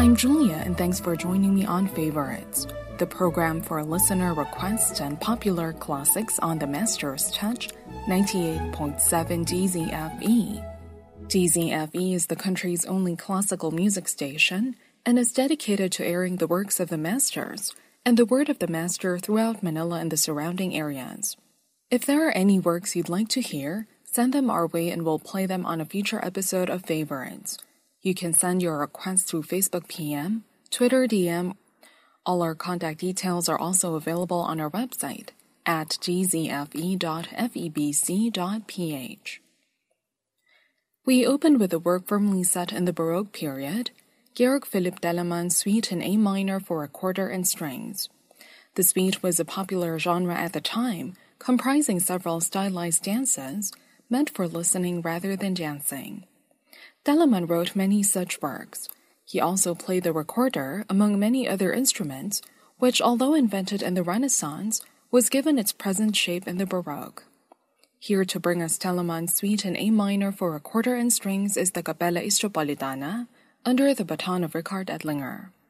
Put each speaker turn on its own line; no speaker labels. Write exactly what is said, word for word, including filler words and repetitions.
I'm Julia, and thanks for joining me on Favorites, the program for listener requests and popular classics on the Master's Touch ninety-eight point seven D Z F E. D Z F E is the country's only classical music station and is dedicated to airing the works of the masters and the word of the master throughout Manila and the surrounding areas. If there are any works you'd like to hear, send them our way and we'll play them on a future episode of Favorites. You can send your requests through Facebook P M, Twitter D M. All our contact details are also available on our website at g z f e dot febc dot p h. We opened with a work firmly set in the Baroque period, Georg Philipp Telemann's Suite in A minor for recorder and strings. The suite was a popular genre at the time, comprising several stylized dances, meant for listening rather than dancing. Telemann wrote many such works. He also played the recorder, among many other instruments, which, although invented in the Renaissance, was given its present shape in the Baroque. Here to bring us Telemann's Suite in A minor for recorder and strings is the Capella Istropolitana, under the baton of Richard Edlinger.